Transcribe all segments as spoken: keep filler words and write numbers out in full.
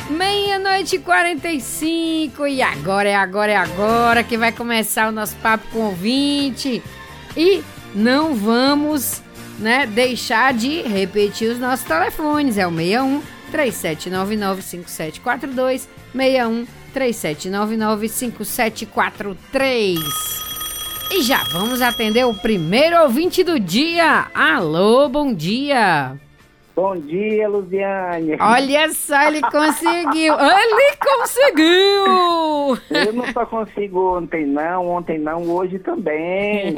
Meia-noite e quarenta e cinco. E agora é agora é agora que vai começar o nosso papo com o ouvinte. E não vamos, né, deixar de repetir os nossos telefones. É o seis um, três sete nove nove, cinco sete quatro dois, seis um, três sete nove nove, cinco sete quatro três. E já vamos atender o primeiro ouvinte do dia. Alô, bom dia. Bom dia, Luziane. Olha só, ele conseguiu. Ele conseguiu. Eu não só consigo ontem não, ontem não, hoje também.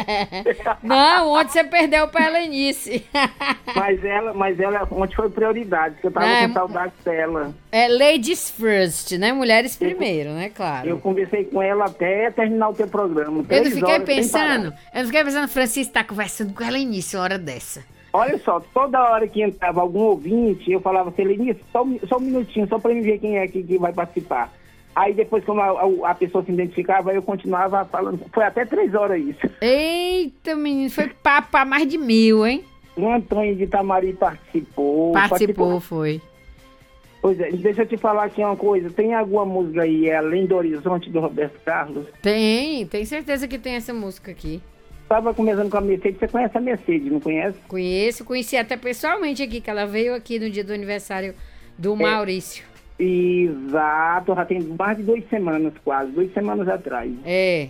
Não, ontem você perdeu pra Helenice. Mas ela, mas ela ontem foi prioridade, porque eu tava é, com saudade dela. É ladies first, né? Mulheres primeiro, né? Claro. Eu conversei com ela até terminar o teu programa. Eu não fiquei pensando, eu não fiquei pensando, Francisco tá conversando com a Helenice uma hora dessa. Olha só, toda hora que entrava algum ouvinte, eu falava assim, Helenice, só, só um minutinho, só pra me ver quem é que, que vai participar. Aí depois, quando a, a, a pessoa se identificava, eu continuava falando. Foi até três horas isso. Eita, menino, foi papo a mais de mil, hein? O Antônio de Itamari participou. Participou, participou. Foi. Pois é, deixa eu te falar aqui uma coisa. Tem alguma música aí, é Além do Horizonte, do Roberto Carlos? Tem, tem certeza que tem essa música aqui. Estava começando com a Mercedes. Você conhece a Mercedes, não conhece? Conheço, conheci até pessoalmente aqui, que ela veio aqui no dia do aniversário do Maurício. É, exato, já tem mais de duas semanas quase, duas semanas atrás. É.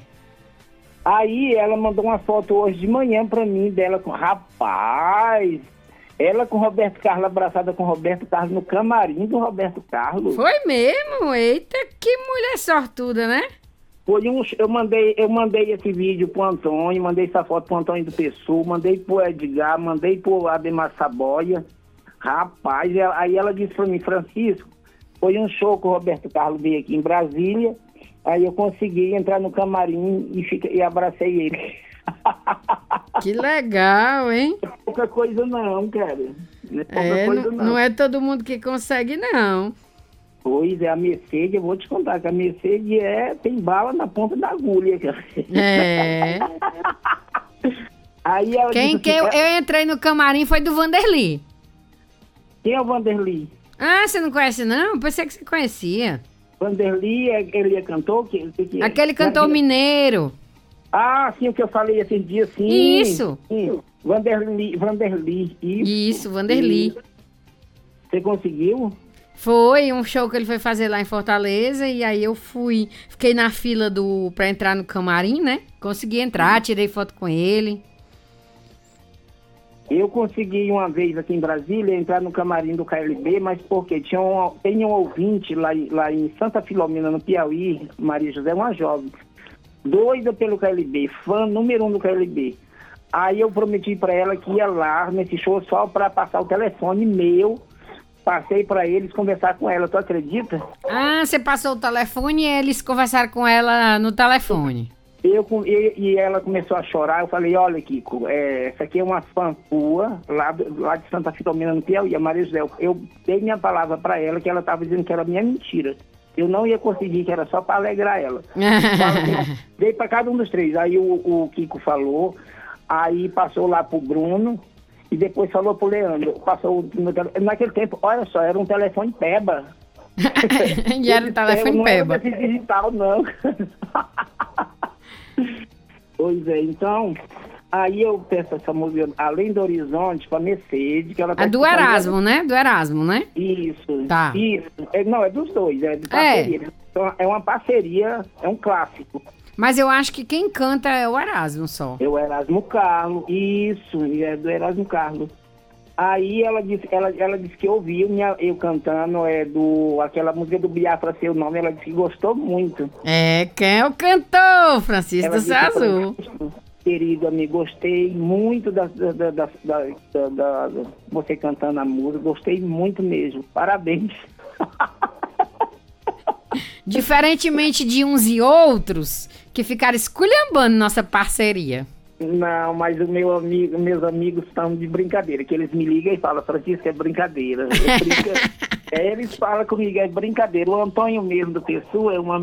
Aí ela mandou uma foto hoje de manhã pra mim dela com... Rapaz, ela com o Roberto Carlos, abraçada com o Roberto Carlos no camarim do Roberto Carlos. Foi mesmo? Eita, que mulher sortuda, né? Foi um, eu, mandei, eu mandei esse vídeo pro Antônio, mandei essa foto pro Antônio do Pessoa, mandei pro Edgar, mandei pro Ademar Saboia. Rapaz, ela, aí ela disse pra mim, Francisco, foi um show que o Roberto Carlos veio aqui em Brasília, aí eu consegui entrar no camarim e, fica, e abracei ele. Que legal, hein? Não é pouca coisa não, cara. Não é pouca é, coisa não. não. Não é todo mundo que consegue, não. Pois é, a Mercedes, eu vou te contar que a Mercedes é, tem bala na ponta da agulha, cara. É. Aí ela Quem disse que assim, eu, eu entrei no camarim foi do Vanderly. Quem é o Vanderly? Ah, você não conhece, não? Pensei que você conhecia. Vanderly, ele é cantor? Que, que é? Aquele cantor mineiro. Ah, sim, o que eu falei esses dias, sim. Isso. Sim. Vanderly, Vanderly. Isso, isso Vanderly. Isso. Você conseguiu? Foi um show que ele foi fazer lá em Fortaleza e aí eu fui, fiquei na fila do pra entrar no camarim, né? Consegui entrar, tirei foto com ele. Eu consegui uma vez aqui em Brasília entrar no camarim do K L B, mas porque tinha um, tem um ouvinte lá, lá em Santa Filomena, no Piauí, Maria José, uma jovem, doida pelo K L B, fã número um do K L B. Aí eu prometi pra ela que ia lá nesse show só pra passar o telefone meu. Passei pra eles conversar com ela, tu acredita? Ah, você passou o telefone e eles conversaram com ela no telefone. Eu, e, e ela começou a chorar, eu falei, olha, Kiko, é, essa aqui é uma fã tua, lá, lá de Santa Filomena, no Piauí, a Maria José. Eu dei minha palavra pra ela, que ela tava dizendo que era minha mentira. Eu não ia conseguir, que era só pra alegrar ela. Assim, dei pra cada um dos três. Aí o, o Kiko falou, aí passou lá pro Bruno, e depois falou pro Leandro, passou no, naquele tempo, olha só, era um telefone peba. E era um telefone não peba. Não era digital, não. Pois é, então, aí eu peço essa música, Além do Horizonte, pra Mercedes, que ela tá... É do Erasmo, né? Do Erasmo, né? Isso, tá. Isso. É, não, é dos dois, é de parceria. É. Então, é uma parceria, é um clássico. Mas eu acho que quem canta é o Erasmo só. É o Erasmo Carlos, isso, é do Erasmo Carlos. Aí ela disse, ela, ela disse que ouviu minha, eu cantando, é do, aquela música do Biafra, Seu Nome, ela disse que gostou muito. É, quem é o cantor? Francisco do Céu Azul. Querido amigo, gostei muito da, da, da, da, da, da, da você cantando a música, gostei muito mesmo, parabéns. Diferentemente de uns e outros que ficaram esculhambando nossa parceria. Não, mas o meu amigo, meus amigos estão de brincadeira, que eles me ligam e falam, Francisco, é brincadeira. É brinca... é, eles falam comigo, é brincadeira. O Antônio mesmo do Pessoa é uma